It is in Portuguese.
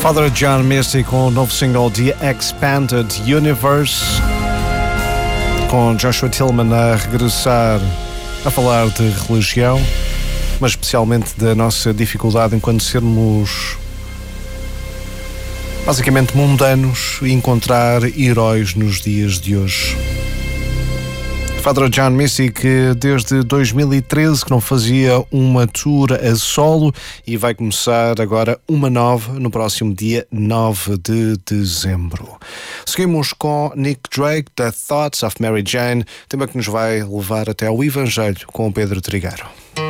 Father John Misty com o novo single The Expanded Universe, com Joshua Tillman a regressar a falar de religião, mas especialmente da nossa dificuldade enquanto sermos basicamente mundanos e encontrar heróis nos dias de hoje. Father John Misty, que desde 2013 que não fazia uma tour a solo e vai começar agora uma nova no próximo dia 9 de dezembro. Seguimos com Nick Drake, The Thoughts of Mary Jane, tema que nos vai levar até ao Evangelho com Pedro Trigueiro.